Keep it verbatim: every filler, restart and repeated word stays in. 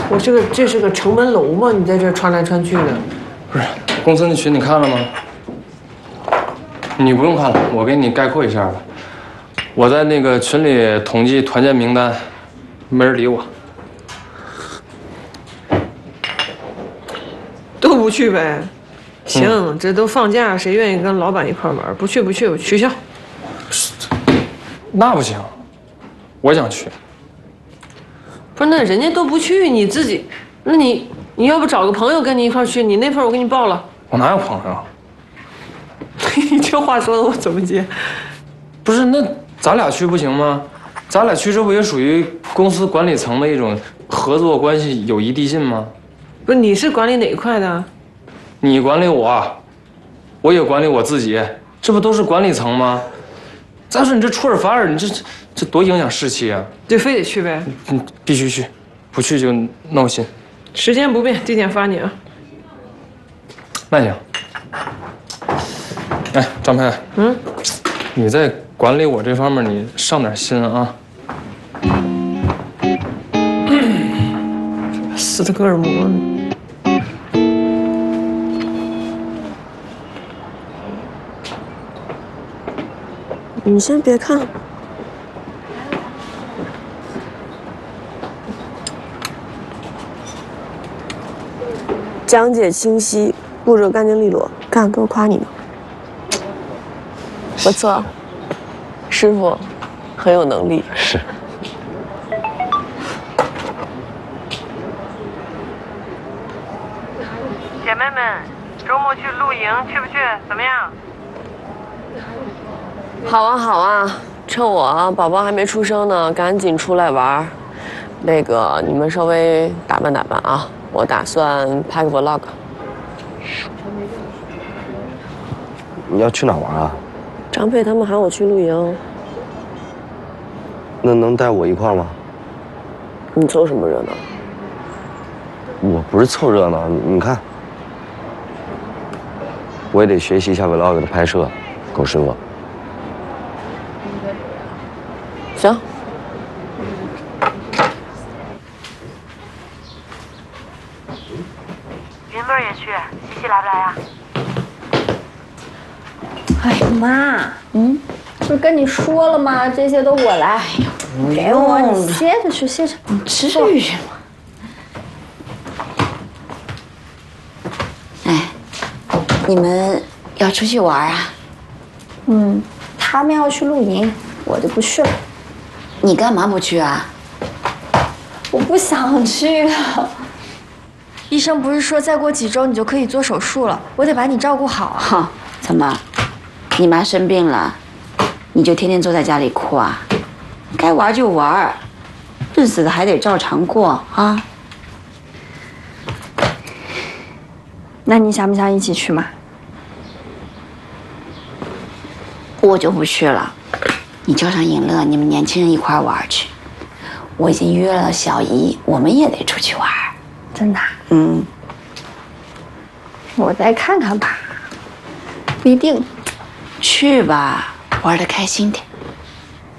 我这个这是个城门楼吗？你在这穿来穿去的。 不是，公司那群你看了吗？你不用看了，我给你概括一下吧。我在那个群里统计团建名单，没人理我。 都不去呗。行， 嗯、 这都放假，谁愿意跟老板一块玩？不去不去，我取消。 那不行，我想去。 不是，那人家都不去，你自己，那你你要不找个朋友跟你一块去？你那份我给你报了。 我哪有朋友？ 你这话说的我怎么接？ 不是，那咱俩去不行吗？咱俩去这不也属于公司管理层的一种合作关系，友谊递进吗？ 不是，你是管理哪一块的？ 你管理我，我也管理我自己，这不都是管理层吗？再说你这出尔反尔，你这这多影响士气啊！ 就非得去呗？ 嗯，必须去，不去就闹心。 时间不变，地点发你啊。 那行。哎，张佩，嗯，你在管理我这方面你上点心啊。 斯德哥尔摩呢？ 你先别看。讲解清晰，步骤干净利落，干都夸你呢。不错，师傅很有能力。 是。 姐妹们，周末去露营，去不去？怎么样？ 好啊好啊，趁我宝宝还没出生呢，赶紧出来玩。那个你们稍微打扮打扮啊，我打算拍个 vlog。 你要去哪玩啊？ 张佩他们喊我去露营。 那能带我一块吗？ 你凑什么热闹？ 我不是凑热闹，你看，我也得学习一下 vlog 的拍摄，够师傅。 行。 云妹也去，西西来不来呀？ 哎呀妈，嗯，不是跟你说了吗？这些都我来。哎呦，给我，你歇着去，歇着。你至于吗？ 哎，你们要出去玩啊？ 嗯，他们要去露营，我就不去了。 你干嘛不去啊？ 我不想去了。医生不是说再过几周你就可以做手术了，我得把你照顾好啊。 哼，怎么，你妈生病了，你就天天坐在家里哭啊？该玩就玩，日子还得照常过啊。 那你想不想一起去嘛？ 我就不去了，你叫上尹乐，你们年轻人一块玩去。我已经约了小姨，我们也得出去玩。 真的？ 嗯， 我再看看吧，不一定。 去吧，玩得开心点。